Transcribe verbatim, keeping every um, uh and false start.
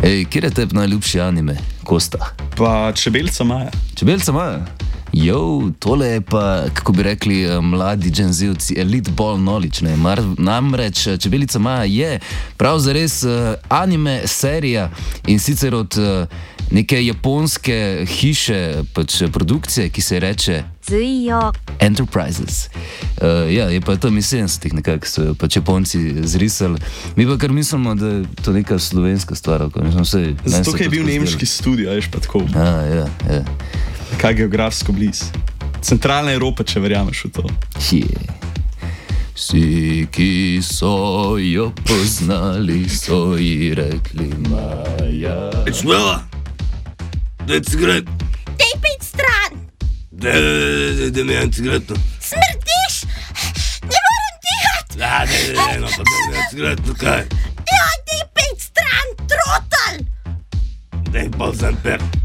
Ej, kjer je tebi najljubši anime, Kosta? Pa Čebelica Maja. Čebelica Maja? Jo, tole je pa, kako bi rekli, mladi dženzivci, elite ball knowledge, ne? Mar, namreč Čebelica Maja je prav zares uh, anime serija in sicer od uh, neke japonske hiše, pač produkcije, ki se reče Enterprises. Uh, ja, je pa tam iz sedemdesetih nekako, so jo pač Japonci zrisali. Mi pa kar mislimo, da je to neka slovenska stvar. Vse, zato, ker je bil nemški studio, veš pa tako. A, ja, ja. Kaj geografsko bliz. Centralna Evropa, če verjameš v to. Je. Vsi, ki so jo poznali, so ji rekli Maja. Čmela! Daj cigaret! Dej pet stran! Daj, daj, daj, daj mi en cigaretno. Smrdiš! Ne morem dihati! Ja, daj, daj, daj, no pa daj mi en cigaretno, kaj? Ja, dej pet stran, trotel! Daj pol zamper.